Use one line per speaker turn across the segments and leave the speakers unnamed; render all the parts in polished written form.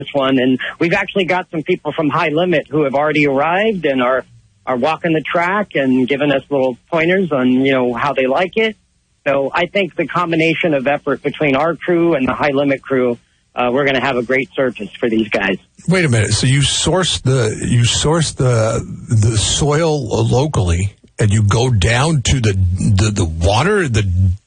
one. And we've actually got some people from High Limit who have already arrived and are walking the track and giving us little pointers on, how they like it. So I think the combination of effort between our crew and the High Limit crew, we're going to have a great surface for these guys.
Wait a minute. So you source the soil locally, and you go down to the water at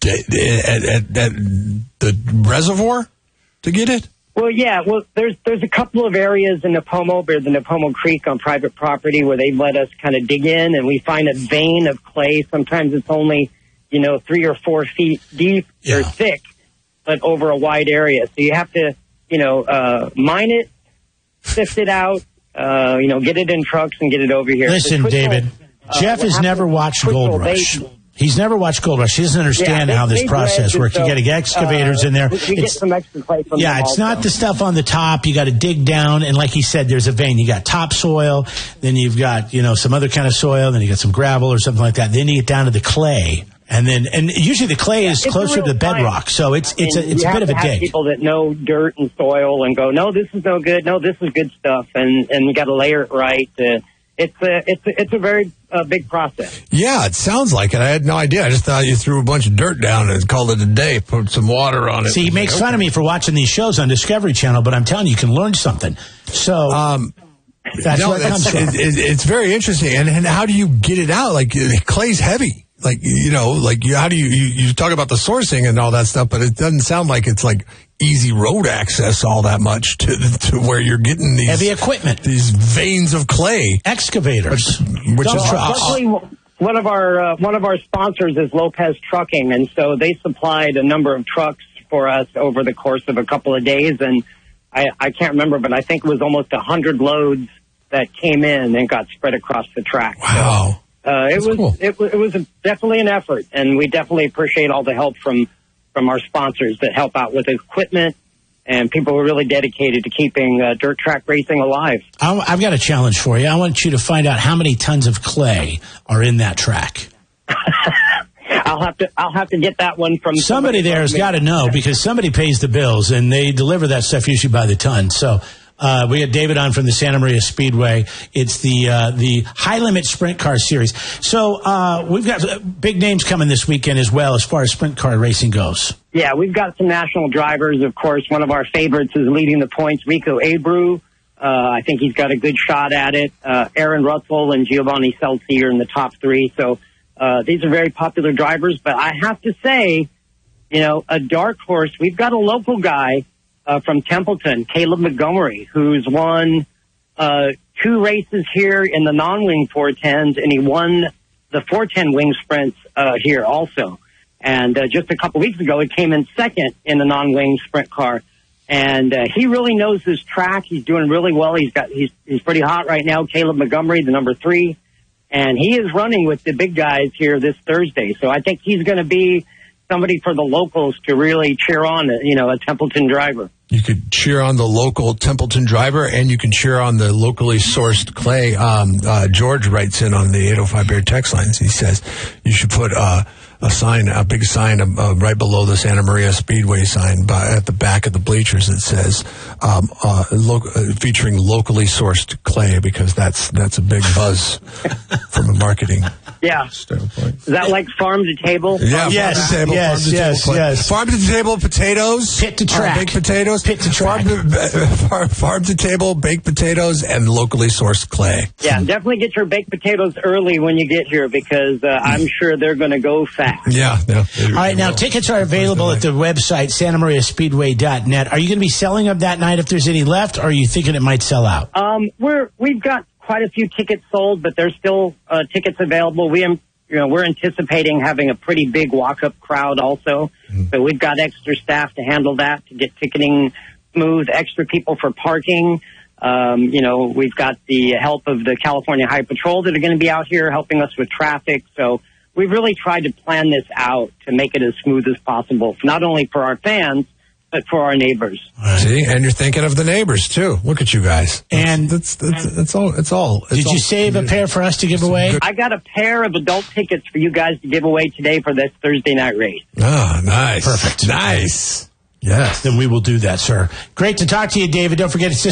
the reservoir to get it?
Well, yeah. Well, there's a couple of areas in Nipomo, the Nipomo Creek on private property, where they let us kind of dig in, and we find a vein of clay. Sometimes it's only 3 or 4 feet deep or thick, but over a wide area. So you have to, mine it, sift it out, get it in trucks and get it over here.
Listen, David, Jeff has never watched Gold Rush. He's never watched Gold Rush. He doesn't understand how this process works. You got to get excavators in there.
Get some extra clay from them
it's not the stuff on the top. You got to dig down, and like he said, there's a vein. You got topsoil, then you've got some other kind of soil, then you got some gravel or something like that. Then you get down to the clay. And usually the clay is closer to the bedrock, so it's a bit of a dig.
People that know dirt and soil and go, no, this is no good. No, this is good stuff, and you got to layer it right. It's a very big process.
Yeah, it sounds like it. I had no idea. I just thought you threw a bunch of dirt down and called it a day, put some water on it.
See, he makes fun of me for watching these shows on Discovery Channel, but I'm telling you, you can learn something. So
it's very interesting. And how do you get it out? Like, clay's heavy. Like, how do you talk about the sourcing and all that stuff, but it doesn't sound like it's like easy road access all that much to where you're getting these
heavy equipment,
these veins of clay,
excavators,
which is
one of our sponsors is Lopez Trucking, and so they supplied a number of trucks for us over the course of a couple of days, and I can't remember, but I think it was almost 100 loads that came in and got spread across the track.
Wow.
So, it was definitely an effort, and we definitely appreciate all the help from our sponsors that help out with equipment, and people who are really dedicated to keeping dirt track racing alive.
I've got a challenge for you. I want you to find out how many tons of clay are in that track.
I'll have to get that one from
somebody. There has got to know, because somebody pays the bills, and they deliver that stuff usually by the ton. So. We got David on from the Santa Maria Speedway. It's the High Limit Sprint Car Series. So we've got big names coming this weekend as well as far as sprint car racing goes.
Yeah, we've got some national drivers. Of course, one of our favorites is leading the points, Rico Abreu. I think he's got a good shot at it. Aaron Russell and Giovanni Celsi are in the top 3. So these are very popular drivers. But I have to say, a dark horse, we've got a local guy from Templeton, Caleb Montgomery, who's won 2 races here in the non-wing 410s, and he won the 410 wing sprints here also. And just a couple weeks ago, he came in second in the non-wing sprint car. And he really knows his track. He's doing really well. He's pretty hot right now. Caleb Montgomery, the number 3, and he is running with the big guys here this Thursday. So I think he's going to be somebody for the locals to really cheer on, a Templeton driver.
You could cheer on the local Templeton driver, and you can cheer on the locally sourced clay. George writes in on the 805 Bear text lines. He says you should put a big sign right below the Santa Maria Speedway sign at the back of the bleachers that says featuring locally sourced clay, because that's a big buzz from a marketing standpoint.
Is that like farm to table?
Yeah,
yes,
farm to table.
Yes.
Farm to table potatoes,
pit to track,
baked potatoes,
pit to track,
farm to table baked potatoes, and locally sourced clay.
Yeah, definitely get your baked potatoes early when you get here, because I'm sure they're going to go fast.
Yeah.
All right, now tickets are available at the website, SantaMariaSpeedway.net. Are you going to be selling them that night if there's any left, or are you thinking it might sell out?
We've got quite a few tickets sold, but there's still tickets available. We're anticipating having a pretty big walk-up crowd also. So we've got extra staff to handle that, to get ticketing smooth, extra people for parking. We've got the help of the California Highway Patrol that are going to be out here helping us with traffic. So we've really tried to plan this out to make it as smooth as possible, not only for our fans, but for our neighbors.
See, and you're thinking of the neighbors too. Look at you guys.
And
that's all. It's all.
Did you save a pair for us to give away?
I got a pair of adult tickets for you guys to give away today for this Thursday night race.
Oh, nice.
Perfect.
Nice. Yes.
then we will do that, sir. Great to talk to you, David. Don't forget, it's